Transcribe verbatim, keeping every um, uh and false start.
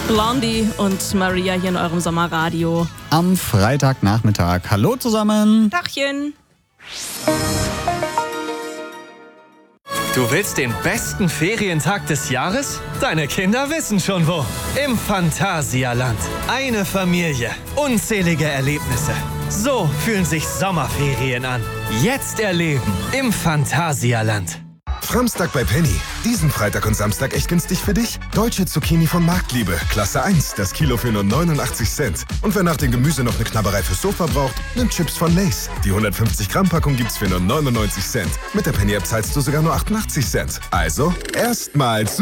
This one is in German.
Blondie und Maria hier in eurem Sommerradio. Am Freitagnachmittag. Hallo zusammen. Tachchen. Du willst den besten Ferientag des Jahres? Deine Kinder wissen schon wo. Im Phantasialand. Eine Familie. Unzählige Erlebnisse. So fühlen sich Sommerferien an. Jetzt erleben im Phantasialand. Framstag bei Penny. Diesen Freitag und Samstag echt günstig für dich. Deutsche Zucchini von Marktliebe. Klasse eins. Das Kilo für nur neunundachtzig Cent. Und wer nach dem Gemüse noch eine Knabberei fürs Sofa braucht, nimmt Chips von Lay's. Die hundertfünfzig Gramm Packung gibt's für nur neunundneunzig Cent. Mit der Penny-App zahlst du sogar nur achtundachtzig Cent. Also, erstmals